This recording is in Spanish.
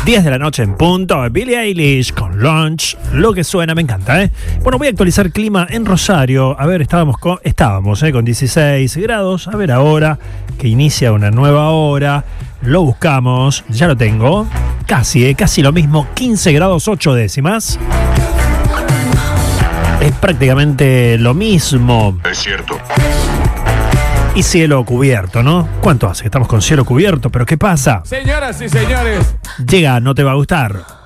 10 de la noche en punto, Billie Eilish con Launch, lo que suena, me encanta, ¿eh? Bueno, voy a actualizar clima en Rosario. A ver, estábamos con 16 grados. A ver ahora que inicia una nueva hora. Lo buscamos, ya lo tengo. Casi lo mismo, 15 grados 8 décimas. Es prácticamente lo mismo. Es cierto. Y cielo cubierto, ¿no? ¿Cuánto hace que estamos con cielo cubierto? ¿Pero qué pasa? Señoras y señores, Llega, no te va a gustar.